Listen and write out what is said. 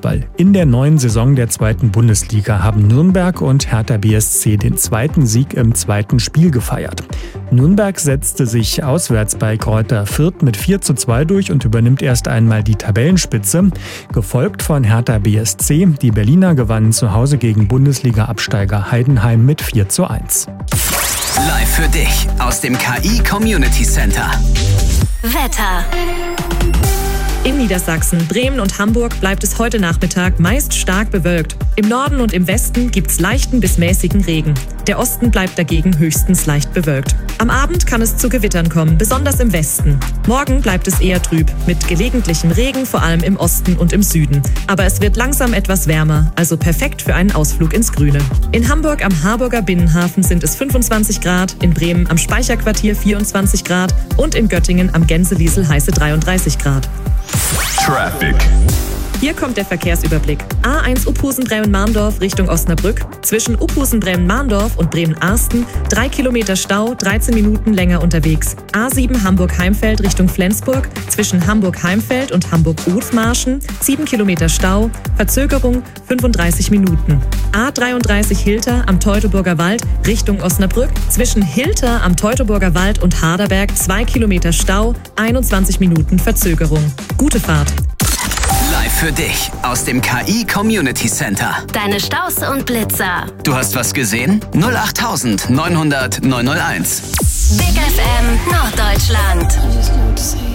Fußball. In der neuen Saison der 2. Bundesliga haben Nürnberg und Hertha BSC den 2. Sieg im 2. Spiel gefeiert. Nürnberg setzte sich auswärts bei Greuther Fürth mit 4:2 durch und übernimmt erst einmal die Tabellenspitze, gefolgt von Hertha BSC. Die Berliner gewannen zu Hause gegen Bundesliga-Absteiger Heidenheim mit 4:1. Live für dich aus dem KI Community Center. Wetter. In Niedersachsen, Bremen und Hamburg bleibt es heute Nachmittag meist stark bewölkt. Im Norden und im Westen gibt's leichten bis mäßigen Regen. Der Osten bleibt dagegen höchstens leicht bewölkt. Am Abend kann es zu Gewittern kommen, besonders im Westen. Morgen bleibt es eher trüb, mit gelegentlichem Regen, vor allem im Osten und im Süden. Aber es wird langsam etwas wärmer, also perfekt für einen Ausflug ins Grüne. In Hamburg am Harburger Binnenhafen sind es 25 Grad, in Bremen am Speicherquartier 24 Grad und in Göttingen am Gänseliesel heiße 33 Grad. Traffic. Hier kommt der Verkehrsüberblick. A1 Uphusen-Bremen-Marndorf Richtung Osnabrück. Zwischen Uphusen-Bremen-Marndorf und Bremen-Arsten 3 Kilometer Stau, 13 Minuten länger unterwegs. A7 Hamburg-Heimfeld Richtung Flensburg. Zwischen Hamburg-Heimfeld und Hamburg-Othmarschen 7 Kilometer Stau, Verzögerung 35 Minuten. A33 Hilter am Teutoburger Wald Richtung Osnabrück. Zwischen Hilter am Teutoburger Wald und Harderberg 2 Kilometer Stau, 21 Minuten Verzögerung. Gute Fahrt. Live für dich aus dem KI Community Center. Deine Staus und Blitzer. Du hast was gesehen? 08900 901. Big FM Norddeutschland.